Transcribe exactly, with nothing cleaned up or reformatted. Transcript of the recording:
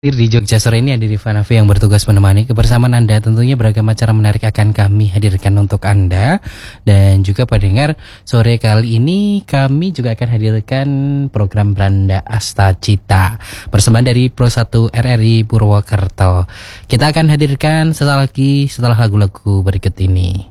Di Jogja sore ini ada Diva Nafi yang bertugas menemani kebersamaan Anda. Tentunya beragam acara menarik akan kami hadirkan untuk Anda. Dan juga pendengar, sore kali ini kami juga akan hadirkan program Beranda Asta Cita persembahan dari Pro satu R R I Purwokerto. Kita akan hadirkan setelah lagi setelah lagu-lagu berikut ini.